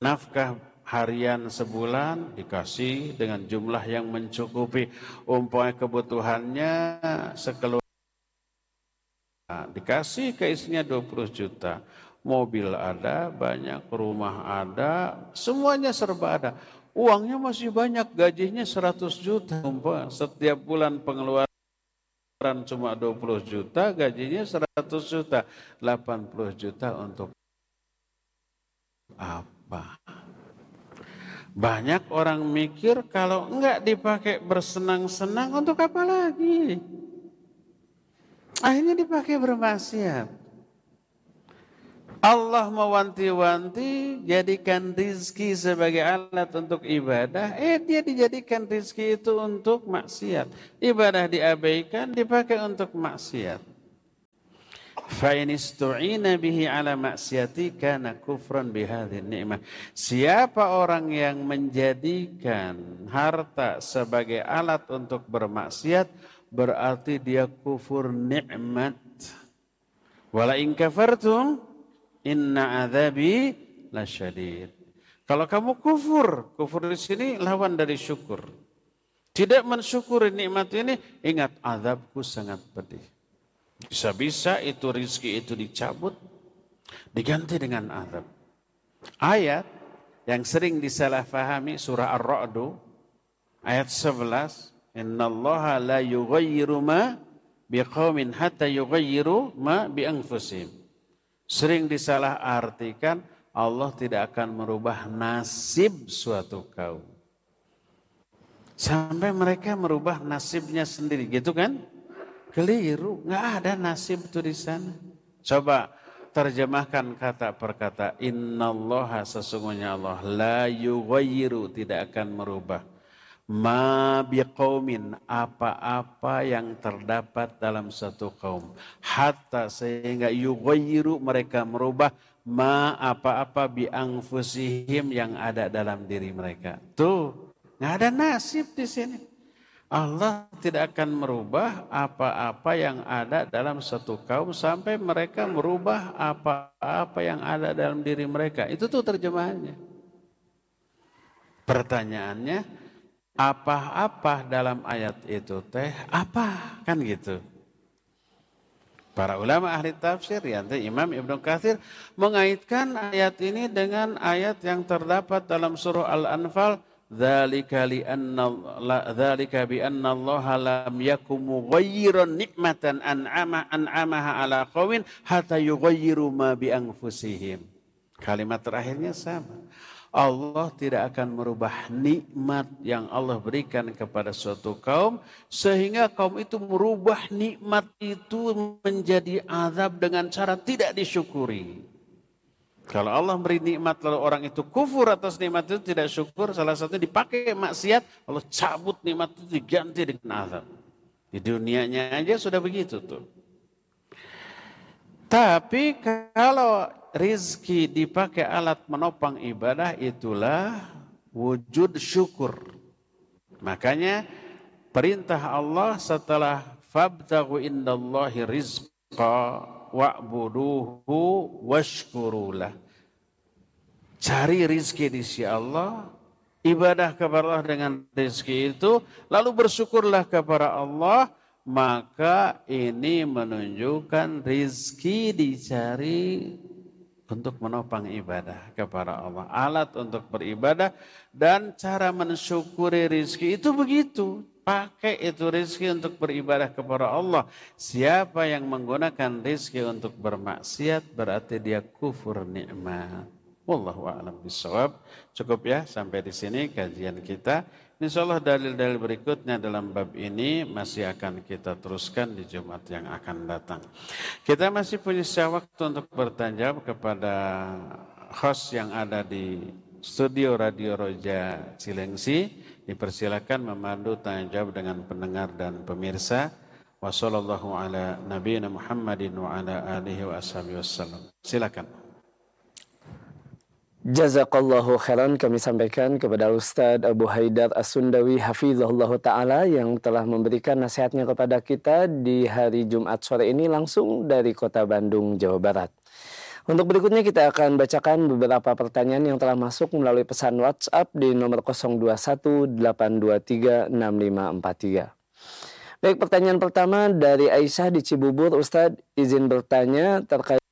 nafkah harian sebulan dikasih dengan jumlah yang mencukupi, umpamanya kebutuhannya sekeluarga dikasih ke istrinya 20 juta, mobil ada, banyak rumah ada, semuanya serba ada, uangnya masih banyak, gajinya 100 juta, umpamanya setiap bulan pengeluaran cuma 20 juta, gajinya 100 juta, 80 juta untuk apa? Banyak orang mikir kalau enggak dipakai bersenang-senang untuk apa lagi? Akhirnya dipakai bermaksiat. Allah mewanti-wanti, jadikan rizki sebagai alat untuk ibadah. Dia dijadikan rizki itu untuk maksiat. Ibadah diabaikan, dipakai untuk maksiat. فَإِنِ اسْتُعِينَ بِهِ عَلَى مَعْصِيَتِي كَانَ كُفْرًا بِهَذِهِ النِّعْمَةِ. Siapa orang yang menjadikan harta sebagai alat untuk bermaksiat, berarti dia kufur nikmat. Wala in kafartum inna adzabi lasyadid. Kalau kamu kufur di sini lawan dari syukur. Tidak mensyukuri nikmat ini, ingat azabku sangat pedih. Bisa-bisa itu rizki itu dicabut, diganti dengan azab. Ayat yang sering disalahfahami surah Ar-Ra'd ayat 11, innallaha la yughayyiru ma biqaumin hatta yughayyiru ma bi anfusihim. Sering disalahartikan Allah tidak akan merubah nasib suatu kaum sampai mereka merubah nasibnya sendiri, gitu kan? Keliru, nggak ada nasib itu di sana. Coba terjemahkan kata per kata. Innallaha, sesungguhnya Allah, la yughayyiru, tidak akan merubah. Ma biqaumin, apa-apa yang terdapat dalam satu kaum. Hatta, sehingga yughayyiru, mereka merubah ma, apa-apa bi anfusihim, yang ada dalam diri mereka. Tuh, nggak ada nasib di sini. Allah tidak akan merubah apa-apa yang ada dalam satu kaum sampai mereka merubah apa-apa yang ada dalam diri mereka. Itu tuh terjemahannya. Pertanyaannya, apa-apa dalam ayat itu teh? Apa? Kan gitu. Para ulama ahli tafsir, yaitu Imam Ibnu Katsir, mengaitkan ayat ini dengan ayat yang terdapat dalam surah Al-Anfal, dzalika bi anna Allah lam yakum mughayyiran nikmatan an'amaha ala qaumin hatta yughayyiru ma bi anfusihim. Kalimat terakhirnya sama. Allah tidak akan merubah nikmat yang Allah berikan kepada suatu kaum sehingga kaum itu merubah nikmat itu menjadi azab dengan cara tidak disyukuri. Kalau Allah beri nikmat lalu orang itu kufur atas nikmat itu, tidak syukur, salah satunya dipakai maksiat, Allah cabut nikmat itu, diganti dengan azab. Di dunianya aja sudah begitu tuh. Tapi kalau rizki dipakai alat menopang ibadah, itulah wujud syukur. Makanya perintah Allah setelah fabtaghu indallahi rizqa wa'buduhu washkurulah. Cari rizki di sisi Allah, ibadah kepada Allah dengan rizki itu, lalu bersyukurlah kepada Allah. Maka ini menunjukkan rizki dicari untuk menopang ibadah kepada Allah, alat untuk beribadah, dan cara mensyukuri rizki itu begitu. Pakai itu rizki untuk beribadah kepada Allah. Siapa yang menggunakan rizki untuk bermaksiat berarti dia kufur nikmat. Wallahu a'lam bishawab. Cukup ya sampai di sini kajian kita. Insyaallah dalil-dalil berikutnya dalam bab ini masih akan kita teruskan di Jumat yang akan datang. Kita masih punya waktu untuk bertanya jawab kepada host yang ada di studio Radio Roja Cilengsi. Dipersilakan memandu tanya jawab dengan pendengar dan pemirsa. Wassallallahu ala nabiyina Muhammadin wa ala alihi wa ashabihi wassalam. Silakan. Jazakallahu khairan, kami sampaikan kepada Ustadz Abu Haidar As-Sundawi hafizahullah ta'ala yang telah memberikan nasihatnya kepada kita di hari Jumat sore ini langsung dari kota Bandung, Jawa Barat. Untuk berikutnya kita akan bacakan beberapa pertanyaan yang telah masuk melalui pesan WhatsApp di nomor 021 823 6543. Baik, pertanyaan pertama dari Aisyah di Cibubur. Ustadz, izin bertanya terkait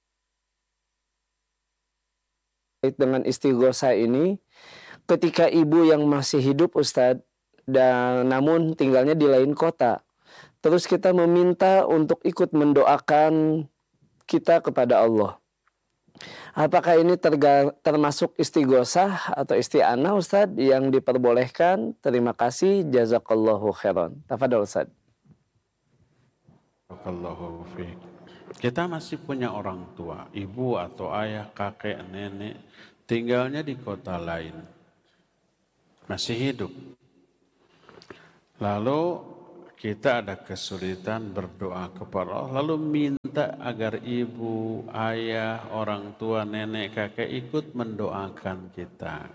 dengan istighosa ini. Ketika ibu yang masih hidup Ustadz, dan namun tinggalnya di lain kota, terus kita meminta untuk ikut mendoakan kita kepada Allah. Apakah ini termasuk istighosah atau isti'anah Ustadz yang diperbolehkan? Terima kasih, jazakallahu khairan. Tafadhol Ustadz. Barakallahu fiik. Kita masih punya orang tua, ibu atau ayah, kakek, nenek, tinggalnya di kota lain. Masih hidup. Lalu kita ada kesulitan berdoa kepada Allah, lalu minta agar ibu, ayah, orang tua, nenek, kakek ikut mendoakan kita.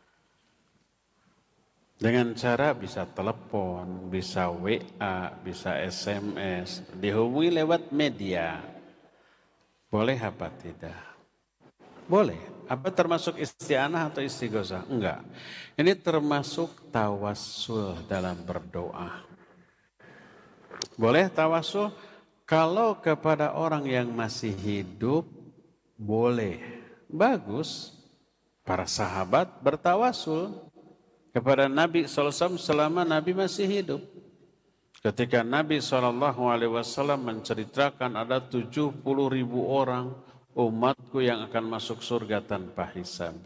Dengan cara bisa telepon, bisa WA, bisa SMS, dihubungi lewat media. Boleh apa tidak? Boleh. Apa termasuk isti'anah atau istighosah? Enggak. Ini termasuk tawassul dalam berdoa. Boleh tawasul kalau kepada orang yang masih hidup, boleh. Bagus. Para sahabat bertawasul kepada Nabi SAW selama Nabi masih hidup. Ketika Nabi SAW menceritakan ada 70.000 orang umatku yang akan masuk surga tanpa hisab.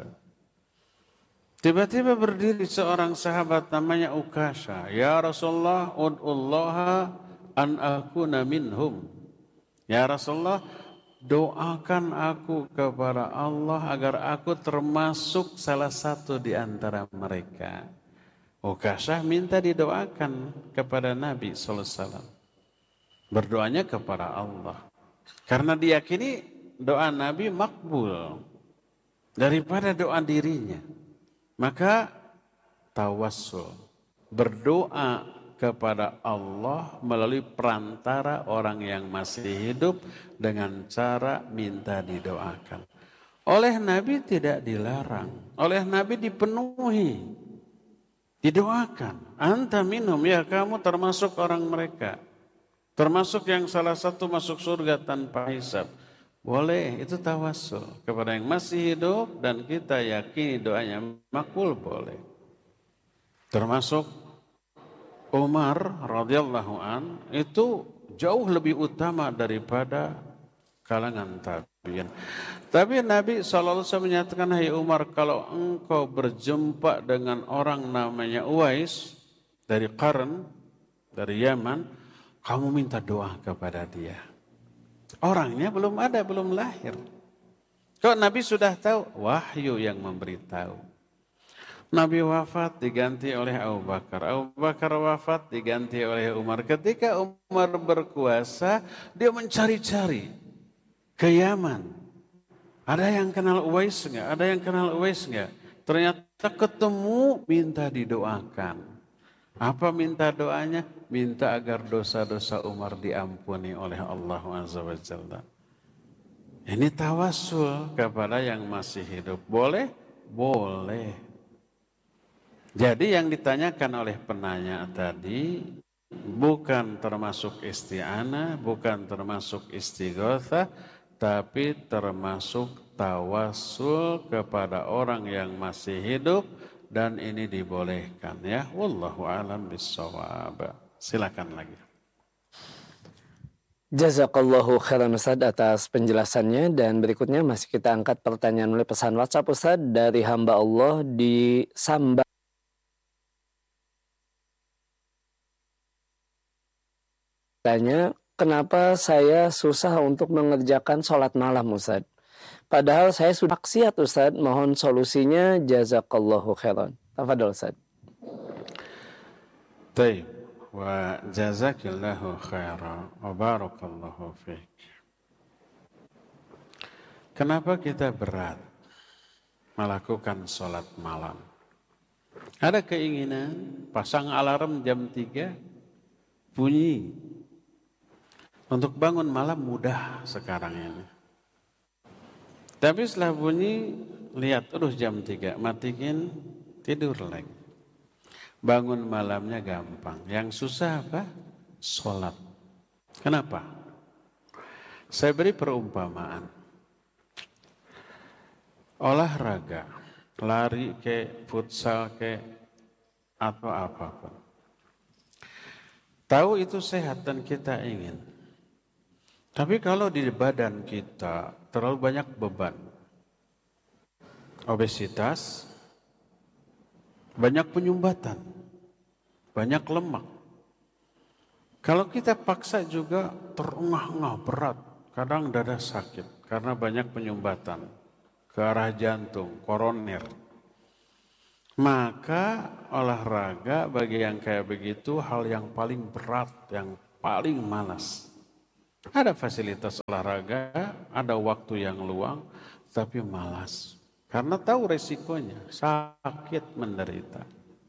Tiba-tiba berdiri seorang sahabat namanya Ukasha. Ya Rasulullah, ud'ullaha an akuna minhum. Ya Rasulullah, doakan aku kepada Allah agar aku termasuk salah satu di antara mereka. Ukasha minta didoakan kepada Nabi SAW. Berdoanya kepada Allah. Karena diyakini doa Nabi makbul daripada doa dirinya. Maka tawassul, berdoa kepada Allah melalui perantara orang yang masih hidup dengan cara minta didoakan. Oleh Nabi tidak dilarang, oleh Nabi dipenuhi, didoakan. Anta minhum, ya kamu termasuk orang mereka. Termasuk yang salah satu masuk surga tanpa hisab. Boleh, itu tawassul kepada yang masih hidup dan kita yakini doanya makbul, boleh. Termasuk Umar radhiyallahu an itu jauh lebih utama daripada kalangan tabi'in. Tapi Nabi SAW menyatakan, hai Umar, kalau engkau berjumpa dengan orang namanya Uwais dari Qarn, dari Yaman, kamu minta doa kepada dia. Orangnya belum ada, belum lahir. Kok Nabi sudah tahu? Wahyu yang memberitahu. Nabi wafat diganti oleh Abu Bakar. Abu Bakar wafat diganti oleh Umar. Ketika Umar berkuasa, dia mencari-cari ke Yaman. Ada yang kenal Uwais enggak? Ada yang kenal Uwais enggak? Ternyata ketemu, minta didoakan. Apa minta doanya? Minta agar dosa-dosa Umar diampuni oleh Allah Azza wa Jalla. Ini tawassul kepada yang masih hidup. Boleh? Boleh. Jadi yang ditanyakan oleh penanya tadi bukan termasuk isti'anah, bukan termasuk istighotsah, tapi termasuk tawassul kepada orang yang masih hidup. Dan ini dibolehkan ya. Wallahu a'lam bissawab. Silakan lagi. Jazakallahu khairan Ustaz atas penjelasannya. Dan berikutnya masih kita angkat pertanyaan oleh pesan WhatsApp Ustaz dari hamba Allah di Samba. Tanya, kenapa saya susah untuk mengerjakan sholat malam Ustaz? Padahal saya sudah maksiat Ustaz, mohon solusinya, jazakallahu khairan. Tafadhol Ustaz. Baik, wa jazakillahu khairan wa barakallahu fiik. Kenapa kita berat melakukan sholat malam? Ada keinginan pasang alarm jam 3 bunyi. Untuk bangun malam mudah sekarang ini. Tapi setelah bunyi, lihat, aduh jam 3, matiin, tidur lagi. Bangun malamnya gampang. Yang susah apa? Sholat. Kenapa? Saya beri perumpamaan. Olahraga, lari ke, futsal ke, atau apapun. Tahu itu sehat dan kita ingin. Tapi kalau di badan kita terlalu banyak beban, obesitas, banyak penyumbatan, banyak lemak. Kalau kita paksa juga terengah-engah berat, kadang dada sakit karena banyak penyumbatan ke arah jantung, koroner. Maka olahraga bagi yang kayak begitu hal yang paling berat, yang paling malas. Ada fasilitas olahraga, ada waktu yang luang, tapi malas. Karena tahu resikonya, sakit menderita.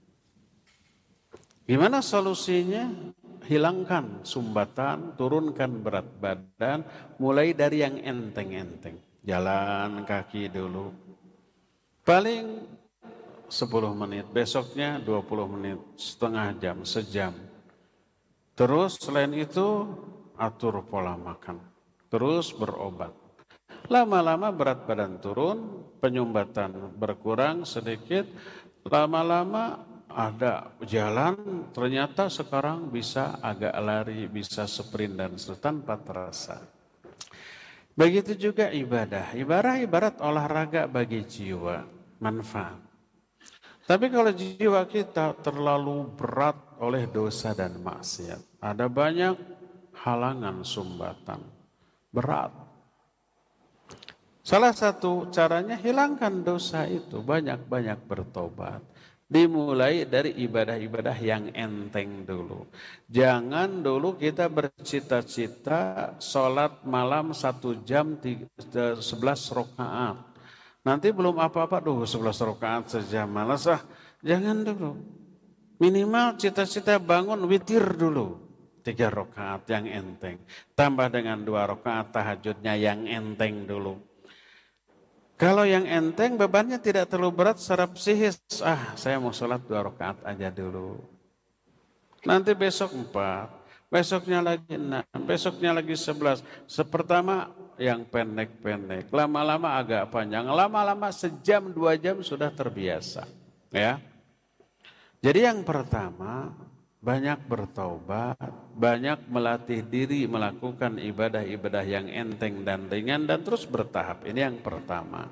Gimana solusinya? Hilangkan sumbatan, turunkan berat badan, mulai dari yang enteng-enteng. Jalan kaki dulu. Paling 10 menit, besoknya 20 menit, setengah jam, sejam. Terus selain itu atur pola makan, terus berobat. Lama-lama berat badan turun, penyumbatan berkurang sedikit, lama-lama ada jalan, ternyata sekarang bisa agak lari, bisa sprint dan tanpa terasa. Begitu juga ibadah. Ibarat olahraga bagi jiwa, manfaat. Tapi kalau jiwa kita terlalu berat oleh dosa dan maksiat, ada banyak halangan sumbatan, berat. Salah satu caranya hilangkan dosa itu, banyak-banyak bertobat. Dimulai dari ibadah-ibadah yang enteng dulu. Jangan dulu kita bercita-cita sholat malam 1 jam 11 rakaat. Nanti belum apa-apa, 11 rakaat sejam, malas ah. Jangan dulu. Minimal cita-cita bangun witir dulu. 3 rakaat yang enteng. Tambah dengan 2 rakaat tahajudnya yang enteng dulu. Kalau yang enteng bebannya tidak terlalu berat secara psikis. Saya mau sholat 2 rakaat aja dulu. Nanti besok 4. Besoknya lagi 6. Besoknya lagi 11. Sepertama yang pendek-pendek, lama-lama agak panjang, lama-lama sejam 2 jam sudah terbiasa, ya. Jadi yang pertama, banyak bertaubat, banyak melatih diri melakukan ibadah-ibadah yang enteng dan ringan dan terus bertahap. Ini yang pertama.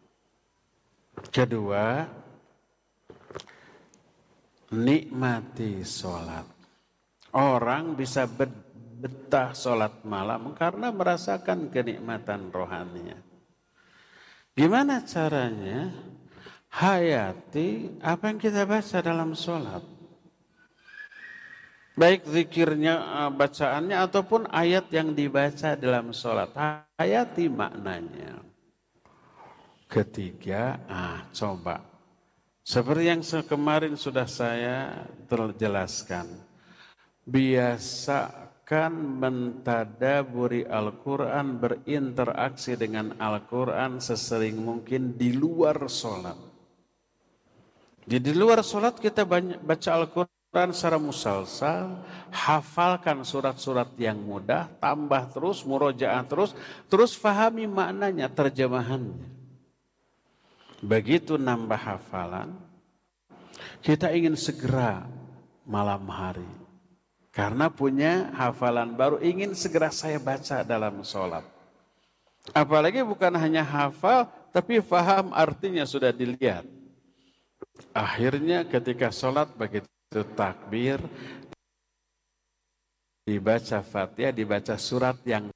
Kedua, nikmati sholat. Orang bisa betah sholat malam karena merasakan kenikmatan rohaninya. Gimana caranya? Hayati apa yang kita baca dalam sholat. Baik zikirnya, bacaannya ataupun ayat yang dibaca dalam sholat. Hayati maknanya. Ketiga, coba. Seperti yang kemarin sudah saya terjelaskan. Biasakan mentadaburi Al-Quran, berinteraksi dengan Al-Quran sesering mungkin di luar sholat. Jadi di luar sholat kita baca Al-Quran secara musalsal, hafalkan surat-surat yang mudah, tambah terus, murojaah terus fahami maknanya, terjemahannya. Begitu nambah hafalan, kita ingin segera malam hari. Karena punya hafalan baru, ingin segera saya baca dalam sholat. Apalagi bukan hanya hafal, tapi faham artinya sudah dilihat. Akhirnya ketika sholat begitu takbir, dibaca Fatihah, dibaca surat yang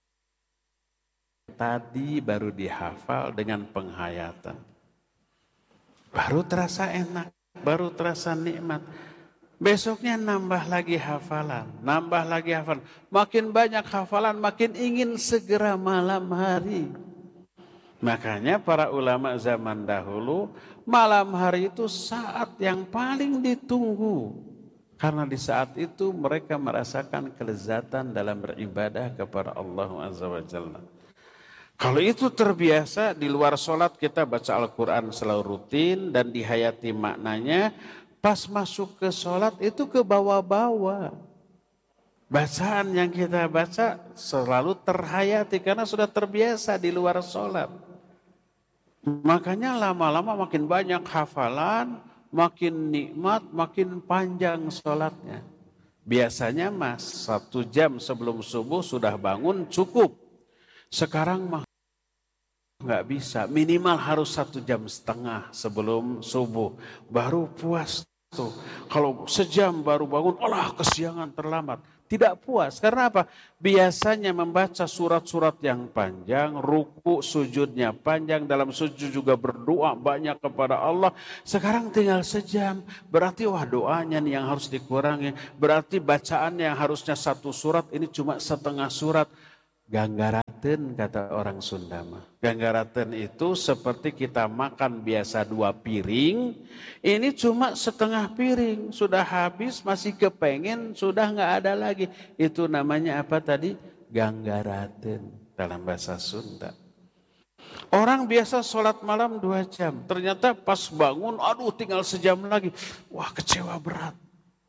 tadi baru dihafal dengan penghayatan. Baru terasa enak, baru terasa nikmat. Besoknya nambah lagi hafalan. Makin banyak hafalan, makin ingin segera malam hari. Makanya para ulama zaman dahulu, malam hari itu saat yang paling ditunggu. Karena di saat itu mereka merasakan kelezatan dalam beribadah kepada Allah Azza wa Jalla. Kalau itu terbiasa di luar sholat kita baca Al-Quran selalu rutin dan dihayati maknanya, pas masuk ke sholat itu ke bawah-bawah. Bacaan yang kita baca selalu terhayati karena sudah terbiasa di luar sholat. Makanya lama-lama makin banyak hafalan, makin nikmat, makin panjang sholatnya. Biasanya mas 1 jam sebelum subuh sudah bangun cukup. Sekarang mah nggak bisa, minimal harus 1,5 jam sebelum subuh. Baru puas tuh. Kalau sejam baru bangun, alah kesiangan terlambat. Tidak puas, karena apa? Biasanya membaca surat-surat yang panjang, ruku sujudnya panjang, dalam sujud juga berdoa banyak kepada Allah. Sekarang tinggal sejam, berarti wah doanya nih yang harus dikurangi. Berarti bacaan yang harusnya 1 surat, ini cuma setengah surat. Ganggaraten kata orang Sunda mah. Ganggaraten itu seperti kita makan biasa 2 piring, ini cuma setengah piring. Sudah habis masih kepengen, sudah nggak ada lagi. Itu namanya apa tadi? Ganggaraten dalam bahasa Sunda. Orang biasa sholat malam 2 jam. Ternyata pas bangun, aduh tinggal sejam lagi. Wah kecewa berat.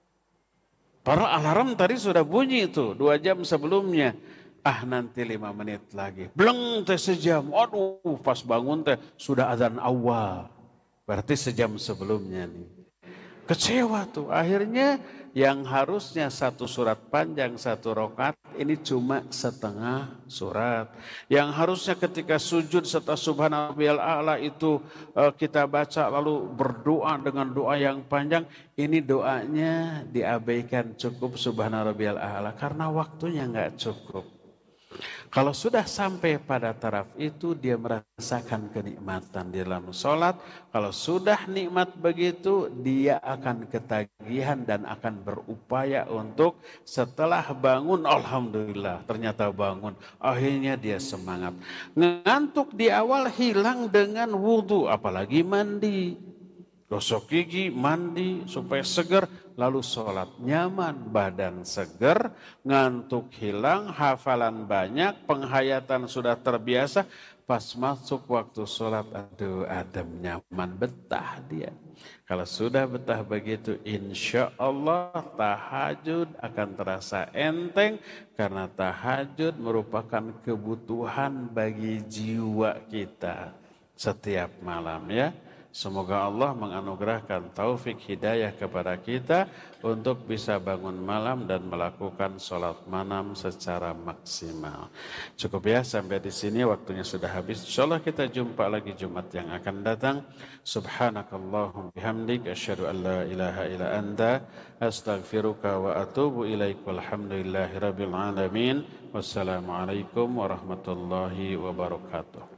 Para alarm tadi sudah bunyi itu 2 jam sebelumnya. Ah nanti 5 menit lagi. Bleng teh sejam. Aduh pas bangun teh sudah azan awal. Berarti sejam sebelumnya nih. Kecewa tuh. Akhirnya yang harusnya 1 surat panjang 1 rakaat ini cuma setengah surat. Yang harusnya ketika sujud setelah subhanarabbiyal a'la itu kita baca lalu berdoa dengan doa yang panjang. Ini doanya diabaikan cukup subhanarabbiyal a'la karena waktunya nggak cukup. Kalau sudah sampai pada taraf itu dia merasakan kenikmatan di dalam sholat. Kalau sudah nikmat begitu dia akan ketagihan dan akan berupaya untuk setelah bangun alhamdulillah ternyata bangun. Akhirnya dia semangat. Ngantuk di awal hilang dengan wudhu apalagi mandi. Gosok gigi, mandi supaya segar, lalu sholat nyaman, badan segar, ngantuk hilang, hafalan banyak, penghayatan sudah terbiasa. Pas masuk waktu sholat, aduh adem nyaman, betah dia. Kalau sudah betah begitu, insya Allah tahajud akan terasa enteng. Karena tahajud merupakan kebutuhan bagi jiwa kita setiap malam ya. Semoga Allah menganugerahkan taufik hidayah kepada kita untuk bisa bangun malam dan melakukan sholat malam secara maksimal. Cukup ya sampai di sini waktunya sudah habis. Insyaallah kita jumpa lagi Jumat yang akan datang. Subhanakallahumma bihamdik asyhadu an la ilaha illa anta astaghfiruka wa atubu ilaik. Walhamdulillahirabbil alamin. Wassalamualaikum warahmatullahi wabarakatuh.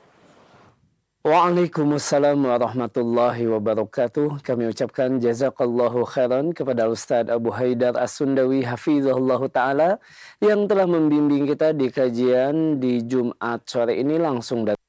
Waalaikumsalam warahmatullahi wabarakatuh. Kami ucapkan jazakallahu khairan kepada Ustadz Abu Haidar As-Sundawi hafizahullah ta'ala yang telah membimbing kita di kajian di Jumat sore ini langsung dari